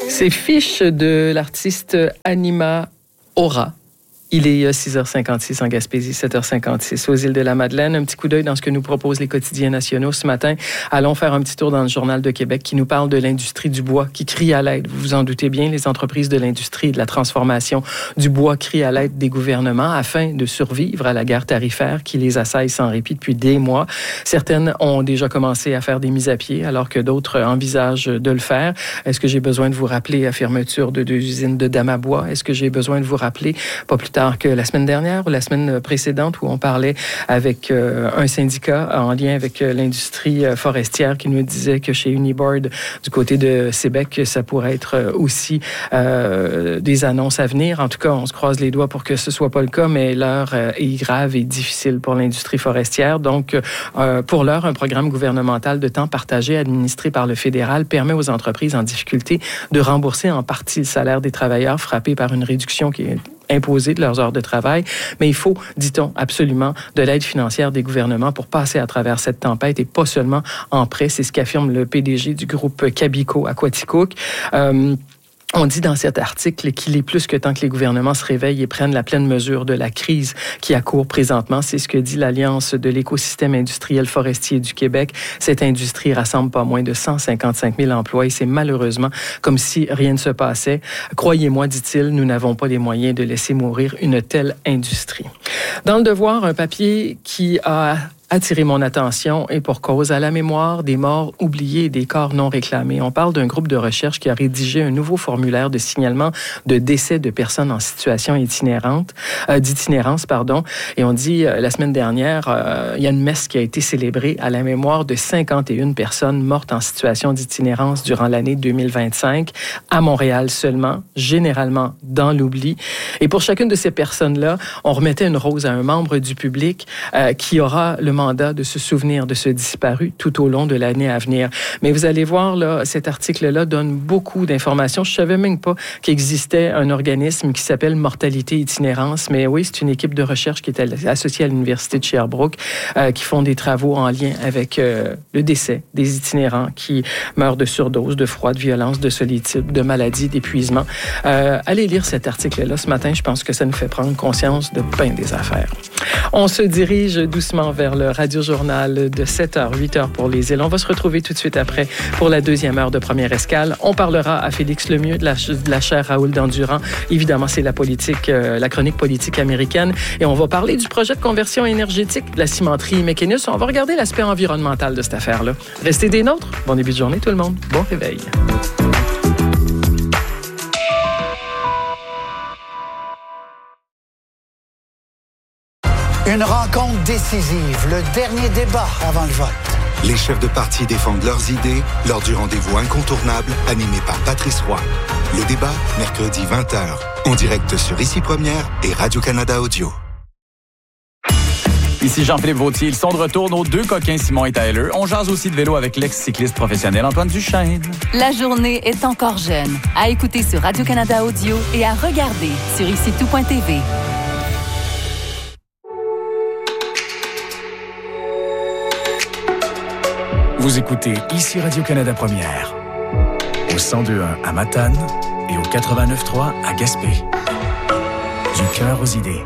C'est Fiche de l'artiste Anima Aura. Il est 6h56 en Gaspésie, 7h56 aux îles de la Madeleine. Un petit coup d'œil dans ce que nous proposent les quotidiens nationaux ce matin. Allons faire un petit tour dans le Journal de Québec qui nous parle de l'industrie du bois qui crie à l'aide. Vous vous en doutez bien, les entreprises de l'industrie et de la transformation du bois crient à l'aide des gouvernements afin de survivre à la guerre tarifaire qui les assaille sans répit depuis des mois. Certaines ont déjà commencé à faire des mises à pied alors que d'autres envisagent de le faire. Est-ce que j'ai besoin de vous rappeler la fermeture de 2 usines de damas bois? Est-ce que j'ai besoin de vous rappeler, pas plus tard que la semaine dernière ou la semaine précédente où on parlait avec un syndicat en lien avec l'industrie forestière qui nous disait que chez Uniboard, du côté de Sébec, ça pourrait être aussi des annonces à venir. En tout cas, on se croise les doigts pour que ce soit pas le cas, mais l'heure est grave et difficile pour l'industrie forestière. Donc, pour l'heure, un programme gouvernemental de temps partagé administré par le fédéral permet aux entreprises en difficulté de rembourser en partie le salaire des travailleurs frappés par une réduction qui est imposée de leurs heures de travail. Mais il faut, dit-on, absolument de l'aide financière des gouvernements pour passer à travers cette tempête et pas seulement en prêt. C'est ce qu'affirme le PDG du groupe Cabico à Quaticook. On dit dans cet article qu'il est plus que temps que les gouvernements se réveillent et prennent la pleine mesure de la crise qui accourt présentement. C'est ce que dit l'Alliance de l'écosystème industriel forestier du Québec. Cette industrie rassemble pas moins de 155 000 emplois et c'est malheureusement comme si rien ne se passait. Croyez-moi, dit-il, nous n'avons pas les moyens de laisser mourir une telle industrie. Dans le Devoir, un papier qui a attirer mon attention et pour cause à la mémoire des morts oubliés et des corps non réclamés. On parle d'un groupe de recherche qui a rédigé un nouveau formulaire de signalement de décès de personnes en situation d'itinérance, et on dit la semaine dernière, il y a une messe qui a été célébrée à la mémoire de 51 personnes mortes en situation d'itinérance durant l'année 2025 à Montréal seulement, généralement dans l'oubli. Et pour chacune de ces personnes-là, on remettait une rose à un membre du public qui aura le mandat de se souvenir de ce disparu tout au long de l'année à venir. Mais vous allez voir, là, cet article-là donne beaucoup d'informations. Je ne savais même pas qu'il existait un organisme qui s'appelle Mortalité Itinérance. Mais oui, c'est une équipe de recherche qui est associée à l'Université de Sherbrooke qui font des travaux en lien avec le décès des itinérants qui meurent de surdose, de froid, de violence, de solitude, de maladie, d'épuisement. Allez lire cet article-là ce matin. Je pense que ça nous fait prendre conscience de bien des affaires. On se dirige doucement vers le Radio-Journal de 7h, 8h pour les îles. On va se retrouver tout de suite après pour la deuxième heure de Première Escale. On parlera à Félix Lemieux de la chaire Raoul Dandurand. Évidemment, c'est la politique, la chronique politique américaine. Et on va parler du projet de conversion énergétique de la cimenterie Mécanus. On va regarder l'aspect environnemental de cette affaire-là. Restez des nôtres. Bon début de journée, tout le monde. Bon réveil. Une rencontre décisive, le dernier débat avant le vote. Les chefs de parti défendent leurs idées lors du rendez-vous incontournable animé par Patrice Roy. Le débat, mercredi 20h, en direct sur Ici Première et Radio-Canada Audio. Ici Jean-Philippe Vautier, ils sont de retour, nos deux coquins Simon et Tyler. On jase aussi de vélo avec l'ex-cycliste professionnel Antoine Duchesne. La journée est encore jeune. À écouter sur Radio-Canada Audio et à regarder sur icitout.tv. Vous écoutez ici Radio-Canada Première, au 102.1 à Matane et au 89.3 à Gaspé. Du cœur aux idées.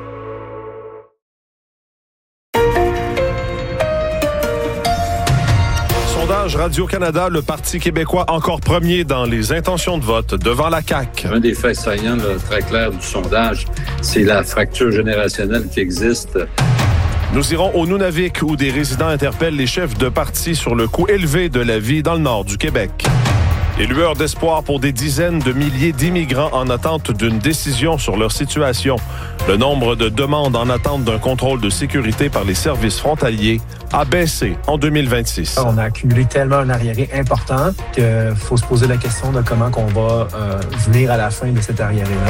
Sondage Radio-Canada, le Parti québécois encore premier dans les intentions de vote devant la CAQ. Un des faits saillants là, très clairs du sondage, c'est la fracture générationnelle qui existe. Nous irons au Nunavik où des résidents interpellent les chefs de parti sur le coût élevé de la vie dans le nord du Québec. Les lueurs d'espoir pour des dizaines de milliers d'immigrants en attente d'une décision sur leur situation. Le nombre de demandes en attente d'un contrôle de sécurité par les services frontaliers a baissé en 2026. On a accumulé tellement un arriéré important qu'il faut se poser la question de comment on va venir à la fin de cet arriéré-là.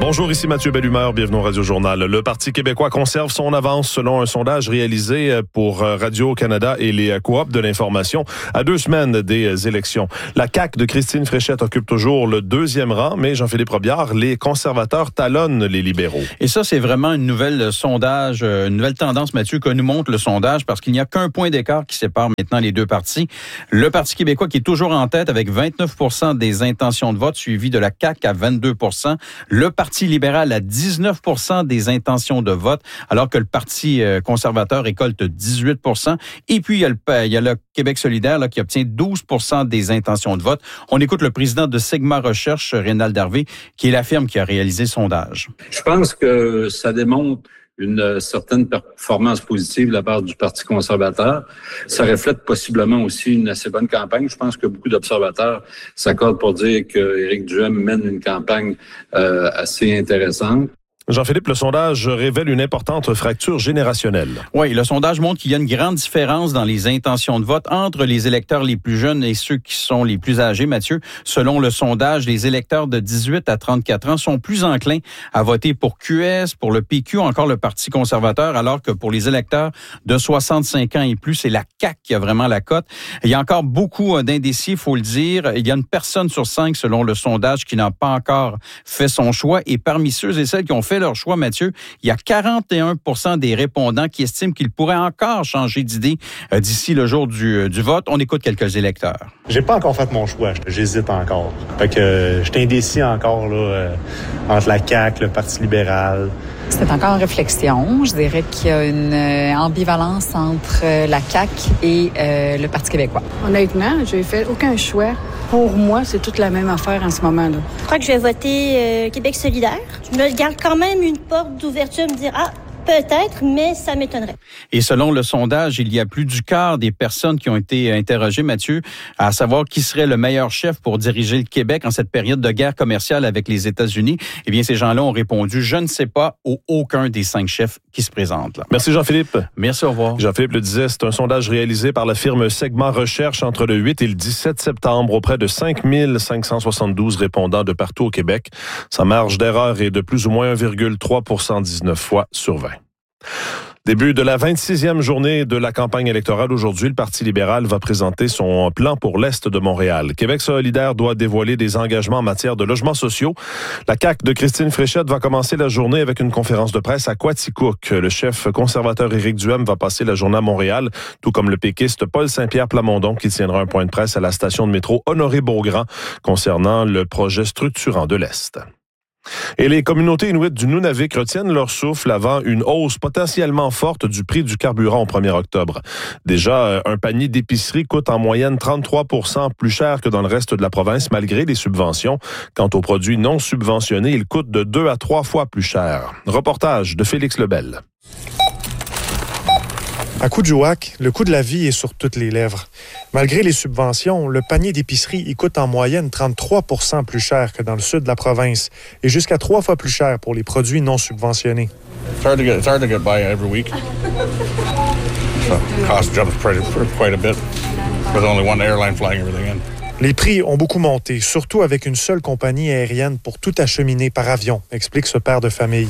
Bonjour, ici Mathieu Bellumeur, bienvenue au Radio-Journal. Le Parti québécois conserve son avance selon un sondage réalisé pour Radio-Canada et les coops de l'information à 2 semaines des élections. La CAQ de Christine Fréchette occupe toujours le 2e rang, mais Jean-Philippe Robillard, les conservateurs talonnent les libéraux. Et ça, c'est vraiment une nouvelle sondage, une nouvelle tendance, Mathieu, que nous montre le sondage, parce qu'il n'y a qu'un point d'écart qui sépare maintenant les deux partis. Le Parti québécois qui est toujours en tête avec 29 % des intentions de vote, suivi de la CAQ à 22 % Le Parti libéral à 19 % des intentions de vote, alors que le Parti conservateur récolte 18 % Et puis, il y a le Québec solidaire là, qui obtient 12 % des intentions de vote. On écoute le président de Sigma Recherche, Rénald Harvey, qui est la firme qui a réalisé le sondage. Je pense que ça démontre une certaine performance positive de la part du Parti conservateur. Ça reflète possiblement aussi une assez bonne campagne. Je pense que beaucoup d'observateurs s'accordent pour dire qu'Éric Duhem mène une campagne assez intéressante. Jean-Philippe, le sondage révèle une importante fracture générationnelle. Oui, le sondage montre qu'il y a une grande différence dans les intentions de vote entre les électeurs les plus jeunes et ceux qui sont les plus âgés, Mathieu. Selon le sondage, les électeurs de 18 à 34 ans sont plus enclins à voter pour QS, pour le PQ, encore le Parti conservateur, alors que pour les électeurs de 65 ans et plus, c'est la CAQ qui a vraiment la cote. Il y a encore beaucoup d'indécis, il faut le dire. Il y a une personne sur 5, selon le sondage, qui n'a pas encore fait son choix. Et parmi ceux et celles qui ont fait leur choix, Mathieu, il y a 41 % des répondants qui estiment qu'ils pourraient encore changer d'idée d'ici le jour du vote. On écoute quelques électeurs. J'ai pas encore fait mon choix. J'hésite encore. Fait que je suis indécis encore là, entre la CAQ, le Parti libéral. C'est encore en réflexion. Je dirais qu'il y a une ambivalence entre la CAQ et le Parti québécois. Honnêtement, j'ai fait aucun choix. Pour moi, c'est toute la même affaire en ce moment-là. Je crois que je vais voter Québec solidaire. Je me garde quand même une porte d'ouverture, me dire peut-être, mais ça m'étonnerait. Et selon le sondage, il y a plus du quart des personnes qui ont été interrogées, Mathieu, à savoir qui serait le meilleur chef pour diriger le Québec en cette période de guerre commerciale avec les États-Unis. Eh bien, ces gens-là ont répondu « Je ne sais pas » ou « Aucun des 5 chefs qui se présentent. » Là. Merci Jean-Philippe. Merci, au revoir. Jean-Philippe le disait, c'est un sondage réalisé par la firme Sigma Recherche entre le 8 et le 17 septembre auprès de 5 572 répondants de partout au Québec. Sa marge d'erreur est de plus ou moins 1,3 % 19 fois sur 20. Début de la 26e journée de la campagne électorale. Aujourd'hui, le Parti libéral va présenter son plan pour l'Est de Montréal. Québec solidaire doit dévoiler des engagements en matière de logements sociaux. La CAQ de Christine Fréchette va commencer la journée avec une conférence de presse à Quaticook. Le chef conservateur Éric Duhem va passer la journée à Montréal, tout comme le péquiste Paul Saint-Pierre Plamondon qui tiendra un point de presse à la station de métro Honoré-Beaugrand concernant le projet structurant de l'Est. Et les communautés inuites du Nunavik retiennent leur souffle avant une hausse potentiellement forte du prix du carburant au 1er octobre. Déjà, un panier d'épicerie coûte en moyenne 33 % plus cher que dans le reste de la province, malgré les subventions. Quant aux produits non subventionnés, ils coûtent de 2 à 3 fois plus cher. Reportage de Félix Lebel. À Kuujjuaq, le coût de la vie est sur toutes les lèvres. Malgré les subventions, le panier d'épicerie y coûte en moyenne 33 % plus cher que dans le sud de la province et jusqu'à 3 fois plus cher pour les produits non subventionnés. It's hard to get by every week. So cost jumps quite a bit with only one airline flying everything in. Les prix ont beaucoup monté, surtout avec une seule compagnie aérienne pour tout acheminer par avion, explique ce père de famille.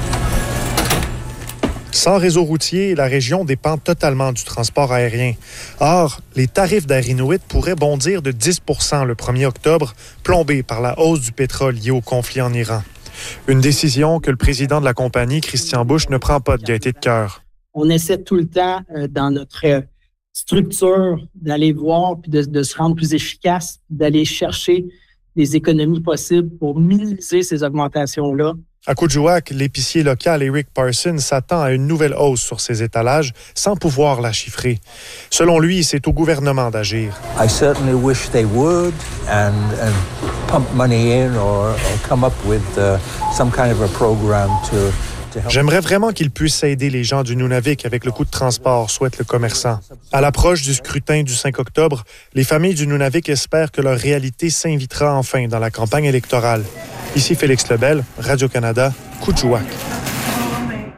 Sans réseau routier, la région dépend totalement du transport aérien. Or, les tarifs d'Air Inuit pourraient bondir de 10 % le 1er octobre, plombés par la hausse du pétrole liée au conflit en Iran. Une décision que le président de la compagnie, Christian Bush, ne prend pas de gaieté de cœur. On essaie tout le temps, dans notre structure, d'aller voir puis de se rendre plus efficace, d'aller chercher des économies possibles pour minimiser ces augmentations-là. À Kuujjuaq, l'épicier local Eric Parsons s'attend à une nouvelle hausse sur ses étalages sans pouvoir la chiffrer. Selon lui, c'est au gouvernement d'agir. I certainly wish they would and pump money in or come up with some kind of a program to help. J'aimerais vraiment qu'ils puissent aider les gens du Nunavik avec le coût de transport, souhaite le commerçant. À l'approche du scrutin du 5 octobre, les familles du Nunavik espèrent que leur réalité s'invitera enfin dans la campagne électorale. Ici Félix Lebel, Radio-Canada, Kuujjuaq.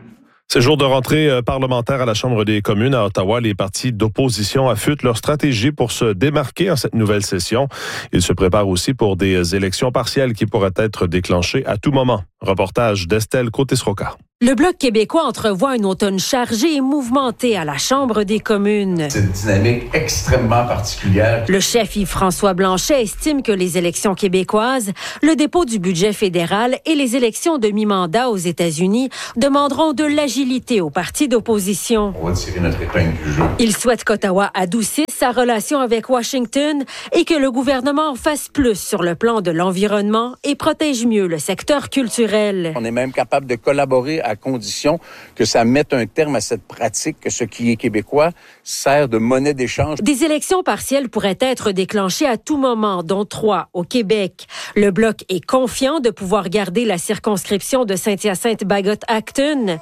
C'est jour de rentrée parlementaire à la Chambre des communes à Ottawa. Les partis d'opposition affûtent leur stratégie pour se démarquer en cette nouvelle session. Ils se préparent aussi pour des élections partielles qui pourraient être déclenchées à tout moment. Reportage d'Estelle Côté-Sroka. Le Bloc québécois entrevoit un automne chargé et mouvementé à la Chambre des communes. C'est une dynamique extrêmement particulière. Le chef Yves-François Blanchet estime que les élections québécoises, le dépôt du budget fédéral et les élections de mi-mandat aux États-Unis demanderont de l'agilité aux partis d'opposition. On va tirer notre épingle du jeu. Il souhaite qu'Ottawa adoucisse sa relation avec Washington et que le gouvernement fasse plus sur le plan de l'environnement et protège mieux le secteur culturel. On est même capable de collaborer à condition que ça mette un terme à cette pratique que ce qui est québécois sert de monnaie d'échange. Des élections partielles pourraient être déclenchées à tout moment, dont 3 au Québec. Le Bloc est confiant de pouvoir garder la circonscription de Saint-Hyacinthe-Bagot-Acton.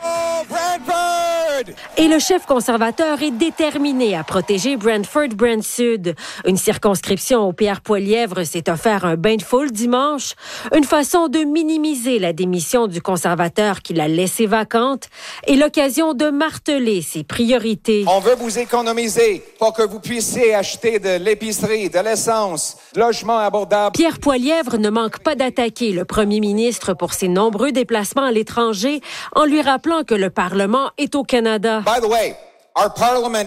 Et le chef conservateur est déterminé à protéger Brantford-Brant-Sud. Une circonscription où Pierre Poilievre s'est offert un bain de foule dimanche. Une façon de minimiser la démission du conservateur qui l'a laissée vacante et l'occasion de marteler ses priorités. On veut vous économiser pour que vous puissiez acheter de l'épicerie, de l'essence, de logements abordables. Pierre Poilievre ne manque pas d'attaquer le premier ministre pour ses nombreux déplacements à l'étranger en lui rappelant que le Parlement est au Canada. By the way, our parliament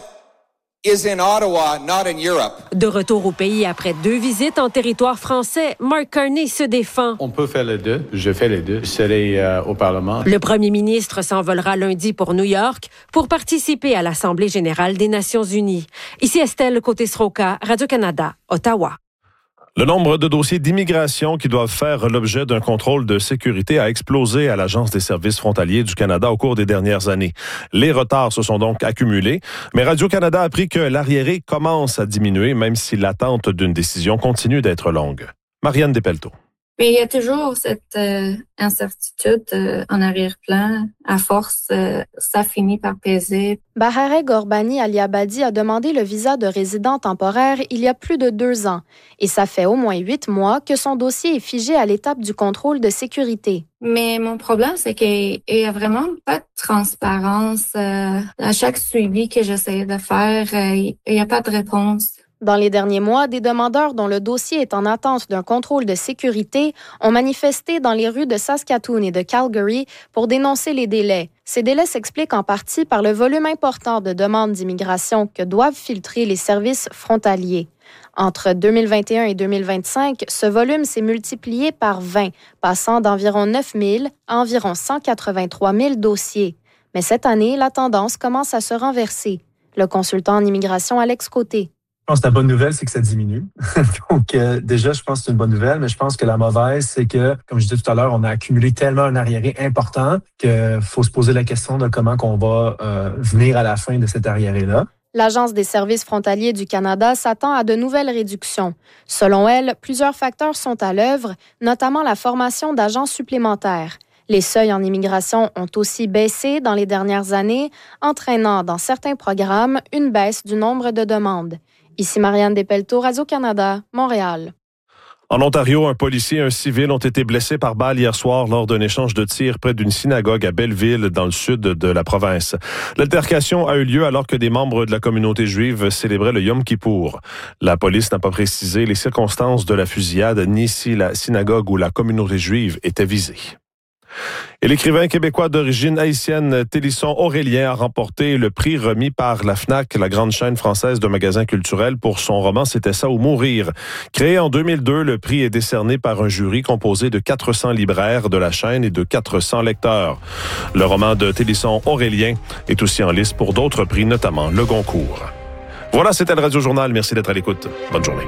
is in Ottawa, not in Europe. De retour au pays après 2 visites en territoire français, Mark Carney se défend. On peut faire les deux. Je fais les deux. Je serai au Parlement. Le premier ministre s'envolera lundi pour New York pour participer à l'Assemblée générale des Nations unies. Ici Estelle Côté-Sroka, Radio-Canada, Ottawa. Le nombre de dossiers d'immigration qui doivent faire l'objet d'un contrôle de sécurité a explosé à l'Agence des services frontaliers du Canada au cours des dernières années. Les retards se sont donc accumulés, mais Radio-Canada a appris que l'arriéré commence à diminuer, même si l'attente d'une décision continue d'être longue. Marianne Despelteaux. Mais il y a toujours cette incertitude en arrière-plan. À force, ça finit par peser. Bahareh Gorbani Aliabadi a demandé le visa de résident temporaire il y a plus de 2 ans. Et ça fait au moins 8 mois que son dossier est figé à l'étape du contrôle de sécurité. Mais mon problème, c'est qu'il y a vraiment pas de transparence. À chaque suivi que j'essaie de faire, il n'y a pas de réponse. Dans les derniers mois, des demandeurs dont le dossier est en attente d'un contrôle de sécurité ont manifesté dans les rues de Saskatoon et de Calgary pour dénoncer les délais. Ces délais s'expliquent en partie par le volume important de demandes d'immigration que doivent filtrer les services frontaliers. Entre 2021 et 2025, ce volume s'est multiplié par 20, passant d'environ 9 000 à environ 183 000 dossiers. Mais cette année, la tendance commence à se renverser. Le consultant en immigration Alex Côté. Je pense que la bonne nouvelle, c'est que ça diminue. Donc, déjà, je pense que c'est une bonne nouvelle, mais je pense que la mauvaise, c'est que, comme je disais tout à l'heure, on a accumulé tellement un arriéré important qu'il faut se poser la question de comment on va venir à la fin de cet arriéré-là. L'Agence des services frontaliers du Canada s'attend à de nouvelles réductions. Selon elle, plusieurs facteurs sont à l'œuvre, notamment la formation d'agents supplémentaires. Les seuils en immigration ont aussi baissé dans les dernières années, entraînant dans certains programmes une baisse du nombre de demandes. Ici Marianne Despelteaux, Radio-Canada, Montréal. En Ontario, un policier et un civil ont été blessés par balle hier soir lors d'un échange de tirs près d'une synagogue à Belleville, dans le sud de la province. L'altercation a eu lieu alors que des membres de la communauté juive célébraient le Yom Kippour. La police n'a pas précisé les circonstances de la fusillade, ni si la synagogue ou la communauté juive était visée. Et l'écrivain québécois d'origine haïtienne Télisson Aurélien a remporté le prix remis par la FNAC, la grande chaîne française de magasins culturels, pour son roman « C'était ça ou mourir ». Créé en 2002, le prix est décerné par un jury composé de 400 libraires de la chaîne et de 400 lecteurs. Le roman de Télisson Aurélien est aussi en liste pour d'autres prix, notamment le Goncourt. Voilà, c'était le Radio Journal. Merci d'être à l'écoute. Bonne journée.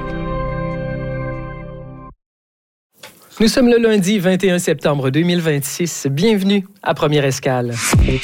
Nous sommes le lundi 21 septembre 2026. Bienvenue à Première Escale.